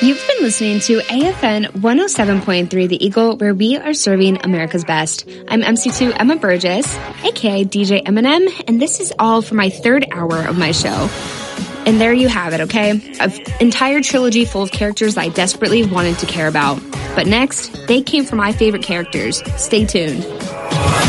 You've been listening to AFN 107.3 The Eagle, where we are serving America's best. I'm MC2 Emma Burgess, aka DJ Eminem, and this is all for my third hour of my show. And there you have it, okay? An entire trilogy full of characters I desperately wanted to care about. But next, they came from my favorite characters. Stay tuned.